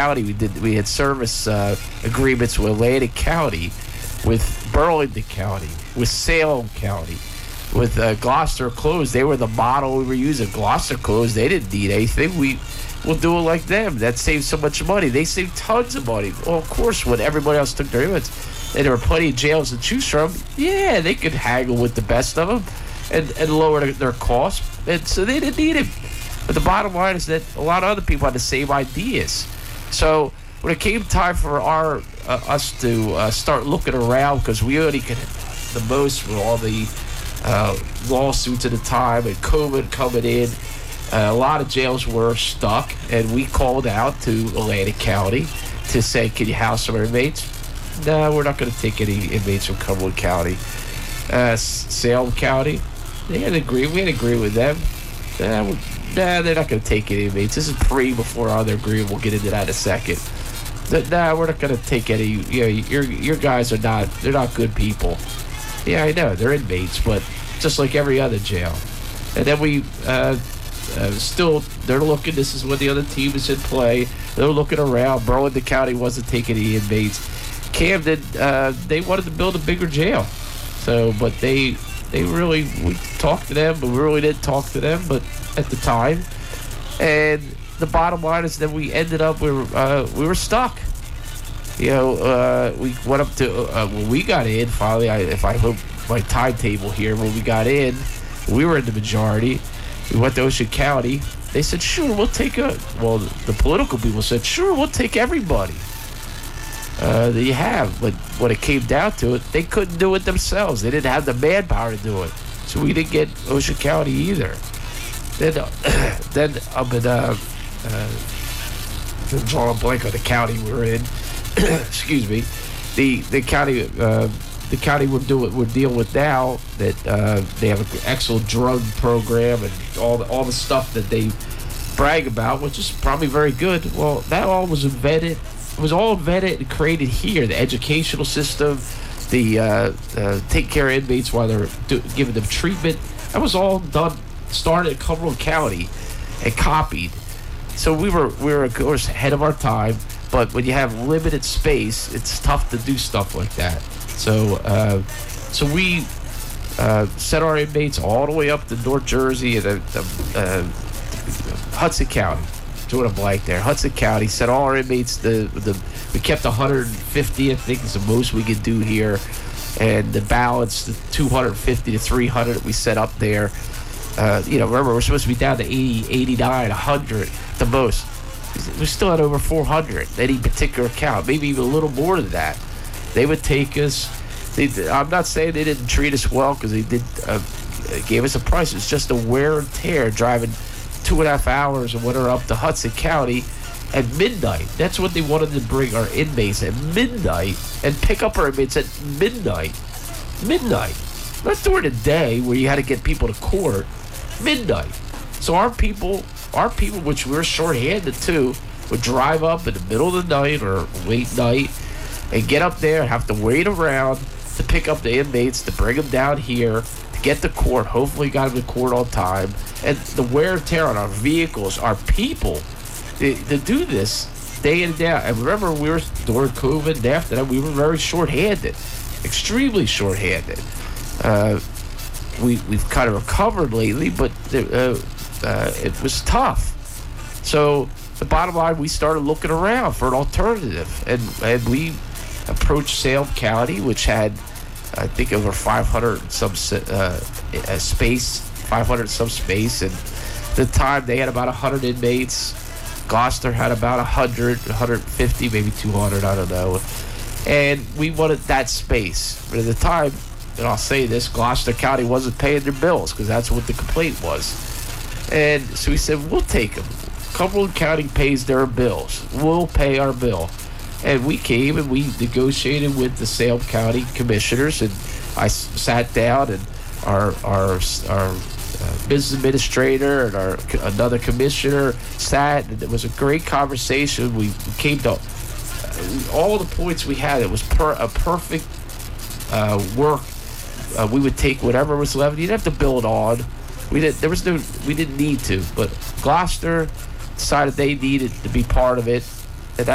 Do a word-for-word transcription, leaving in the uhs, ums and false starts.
County. We did we had service uh, agreements with Atlantic County, with Burlington County, with Salem County, with uh, Gloucester Clothes. They were the model we were using. Gloucester Clothes, they didn't need anything. We will do it like them. That saved so much money. They saved tons of money. Well, of course, when everybody else took their inmates, and there were plenty of jails to choose from, yeah, they could haggle with the best of them and, and lower their, their costs. And so they didn't need it. But the bottom line is that a lot of other people had the same ideas. So when it came time for our uh, us to uh, start looking around, because we already could the most with all the uh, lawsuits at the time and COVID coming in, uh, a lot of jails were stuck, and we called out to Atlantic County to say, can you house some inmates? No, we're not going to take any inmates from Cumberland County. Uh, Salem County, they had to agree. We had to agree with them. Uh, Nah, they're not going to take any inmates. This is pre before other agreement. We'll get into that in a second. Nah, we're not going to take any. You know, your your guys are not. They're not good people. Yeah, I know they're inmates, but just like every other jail. And then we uh, uh, still they're looking. This is when the other team is in play. They're looking around. Burlington County wasn't taking any inmates. Camden, uh, they wanted to build a bigger jail. So, but they they really we talked to them, but we really didn't talk to them. But at the time, and the bottom line is that we ended up we were uh, we were stuck. You know, uh, we went up to uh, when we got in. Finally, I, if I look my timetable here, when we got in, we were in the majority. We went to Ocean County. They said, "Sure, we'll take a." Well, the political people said, "Sure, we'll take everybody uh, that you have." But when it came down to it, they couldn't do it themselves. They didn't have the manpower to do it, so we didn't get Ocean County either. Then, uh, then up in uh, uh, drawing a blank on the county we were in. Excuse me. The the county uh, the county we're doing we're dealing with now that uh, they have an excellent drug program and all the, all the stuff that they brag about, which is probably very good. Well, that all was invented. It was all invented and created here. The educational system, the uh, uh, take care of inmates while they're do, giving them treatment. That was all done. Started in Cumberland County and copied. So we were we were of course ahead of our time, but when you have limited space, it's tough to do stuff like that. So uh, so we uh, sent our inmates all the way up to North Jersey and uh, uh, Hudson County. Doing a blank there. Hudson County sent all our inmates. The the we kept one hundred fifty. I think is the most we could do here, and the balance, the two hundred fifty to three hundred we set up there. Uh, you know, remember, we're supposed to be down to eighty, eighty-nine, one hundred the most. We still had over four hundred, any particular count, maybe even a little more than that. They would take us. They, I'm not saying they didn't treat us well because they did uh, gave us a price. It's just the wear and tear driving two and a half hours and went up to Hudson County at midnight. That's what they wanted to bring our inmates at midnight and pick up our inmates at midnight. Midnight. Not during the day where you had to get people to court. Midnight. So our people, our people, which we were short-handed too, would drive up in the middle of the night or late night and get up there and have to wait around to pick up the inmates, to bring them down here, to get to court. Hopefully got them to court on time. And the wear and tear on our vehicles, our people, to, to do this day in and day out. And remember, we were during COVID and after that, we were very short-handed, extremely short-handed. Uh, we, we've kind of recovered lately, but uh, uh, it was tough. So the bottom line, we started looking around for an alternative, and, and we approached Salem County, which had, I think, over five hundred and some uh, space, five hundred some space, and at the time they had about one hundred inmates. Gloucester had about one hundred, one hundred fifty, maybe two hundred, I don't know. And we wanted that space. But at the time, and I'll say this, Gloucester County wasn't paying their bills because that's what the complaint was. And so we said, we'll take them. Cumberland County pays their bills. We'll pay our bill. And we came and we negotiated with the Salem County commissioners, and I s- sat down, and our our our uh, business administrator and our another commissioner sat, and it was a great conversation. We, we came to uh, all the points we had. It was per, a perfect uh, work. Uh, we would take whatever was left. You didn't have to build on. We didn't. There was no. We didn't need to. But Gloucester decided they needed to be part of it.